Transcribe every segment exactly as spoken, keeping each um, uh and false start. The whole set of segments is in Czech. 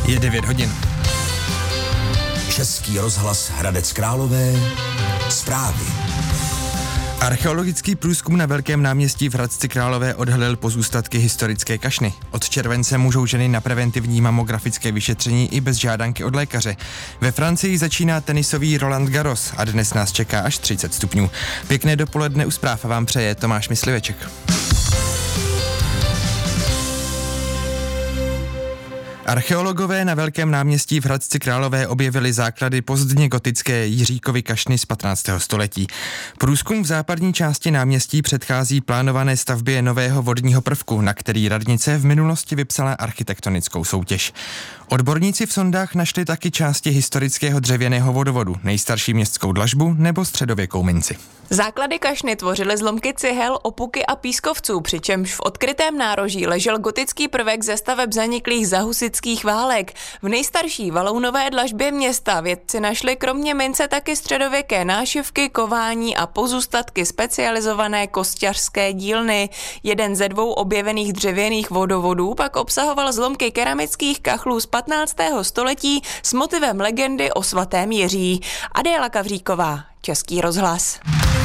Je devět hodin. Český rozhlas Hradec Králové. Zprávy. Archeologický průzkum na Velkém náměstí v Hradci Králové odhalil pozůstatky historické kašny. Od července můžou ženy na preventivní mamografické vyšetření i bez žádanky od lékaře. Ve Francii začíná tenisový Roland Garros a dnes nás čeká až třicet stupňů. Pěkné dopoledne, u zpráv vám přeje Tomáš Mysliveček. Archeologové na Velkém náměstí v Hradci Králové objevili základy pozdně gotické Jiříkovy kašny z patnáctého století. Průzkum v západní části náměstí předchází plánované stavbě nového vodního prvku, na který radnice v minulosti vypsala architektonickou soutěž. Odborníci v sondách našli taky části historického dřevěného vodovodu, nejstarší městskou dlažbu nebo středověkou minci. Základy kašny tvořily zlomky cihel, opuky a pískovců, přičemž v odkrytém nároží ležel gotický prvek ze staveb zaniklých za husitských válek. V nejstarší valounové dlažbě města vědci našli kromě mince taky středověké nášivky, kování a pozůstatky specializované kosťařské dílny. Jeden ze dvou objevených dřevěných vodovodů pak obsahoval zlomky keramických kachlů z patnáctého století s motivem legendy o svatém Jiří. Adéla Kavříková, Český rozhlas.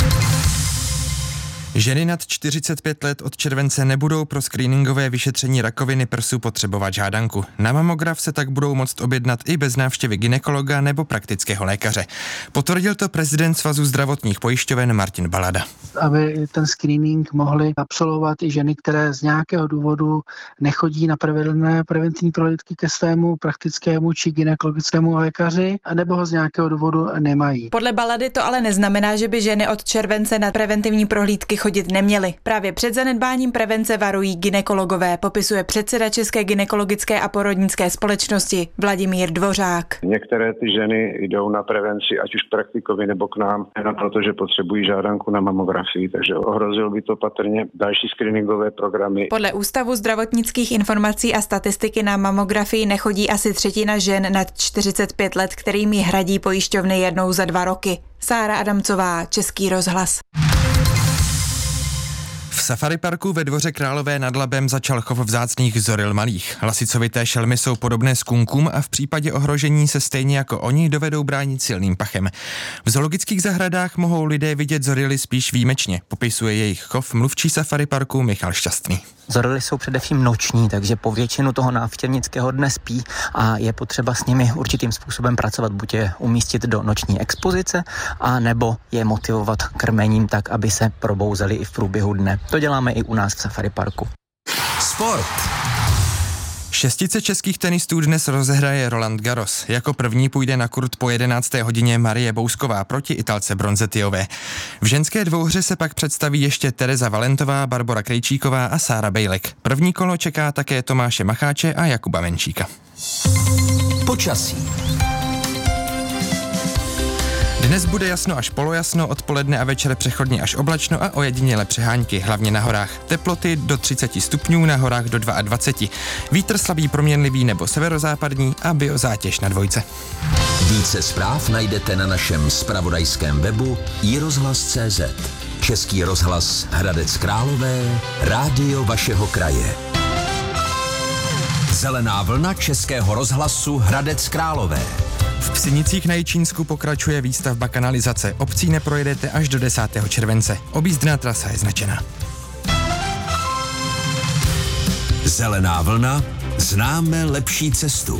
Ženy nad čtyřicet pět let od července nebudou pro screeningové vyšetření rakoviny prsu potřebovat žádanku. Na mamograf se tak budou moct objednat i bez návštěvy gynekologa nebo praktického lékaře. Potvrdil to prezident Svazu zdravotních pojišťoven Martin Balada. Aby ten screening mohly absolvovat i ženy, které z nějakého důvodu nechodí na pravidelné preventivní prohlídky ke svému praktickému či gynekologickému lékaři, anebo ho z nějakého důvodu nemají. Podle Balady to ale neznamená, že by ženy od července na preventivní prohlídky chodit neměly. Právě před zanedbáním prevence varují gynekologové, popisuje předseda České gynekologické a porodnické společnosti Vladimír Dvořák. Některé ty ženy jdou na prevenci, ať už k praktikovi nebo k nám, jenom protože potřebují žádanku na mamografii, takže ohrozilo by to patrně další screeningové programy. Podle Ústavu zdravotnických informací a statistiky na mamografii nechodí asi třetina žen nad čtyřicet pět let, kterým ji hradí pojišťovny jednou za dva roky. Sára Adamcová, Český rozhlas. V safari parku ve Dvoře Králové nad Labem začal chov vzácných zoril malých. Lasicovité šelmy jsou podobné skunkům a v případě ohrožení se stejně jako oni dovedou bránit silným pachem. V zoologických zahradách mohou lidé vidět zorily spíš výjimečně, popisuje jejich chov mluvčí safari parku Michal Šťastný. Zorily jsou především noční, takže po většinu toho návštěvnického dne spí a je potřeba s nimi určitým způsobem pracovat, buď je umístit do noční expozice, a nebo je motivovat krmením tak, aby se probouzeli i v průběhu dne. To děláme i u nás v safari parku. Sport. Šestice českých tenistů dnes rozehraje Roland Garros. Jako první půjde na kurt po jedenácté hodině Marie Bousková proti Italce Bronzettiové. V ženské dvouhře se pak představí ještě Tereza Valentová, Barbora Krejčíková a Sára Bejlek. První kolo čeká také Tomáše Macháče a Jakuba Menčíka. Počasí. Dnes bude jasno až polojasno, odpoledne a večer přechodně až oblačno a ojediněle přehánky, hlavně na horách. Teploty do třicet stupňů, na horách do dvacet dva. Vítr slabý proměnlivý nebo severozápadní a biozátěž na dvojce. Více zpráv najdete na našem zpravodajském webu i rozhlas tečka cé zet. Český rozhlas Hradec Králové, rádio vašeho kraje. Zelená vlna Českého rozhlasu Hradec Králové. V Psinicích na Jičínsku pokračuje výstavba kanalizace. Obcí neprojedete až do desátého července. Objízdná trasa je značená. Zelená vlna, známe lepší cestu.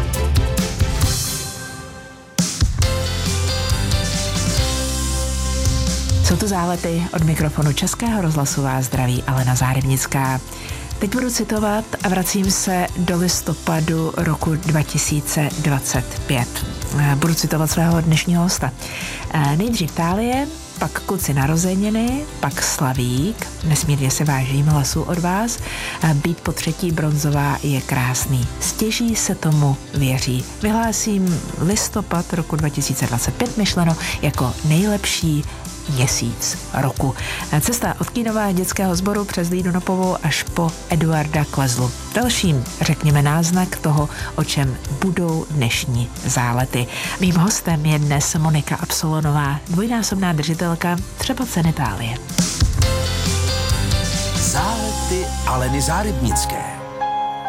Jsou to zálety, od mikrofonu Českého rozhlasu vás zdraví Alena Zárybnická. Teď budu citovat a vracím se do listopadu roku dva tisíce dvacet pět. Budu citovat svého dnešního hosta. Nejdřív Itálie, pak kluci narozeniny, pak Slavík, nesmírně se vážím hlasu od vás, být po třetí bronzová je krásný. Stěží se tomu věří. Vyhlásím listopad roku dva tisíce dvacet pět myšleno jako nejlepší měsíc roku. Cesta od Kínova dětského sboru přes Lídu Nopovou až po Eduarda Klezlu. Dalším, řekněme, náznak toho, o čem budou dnešní zálety. Mým hostem je dnes Monika Absolonová, dvojnásobná držitelka třeba cen Itálie. Zálety Aleny Zárybnické.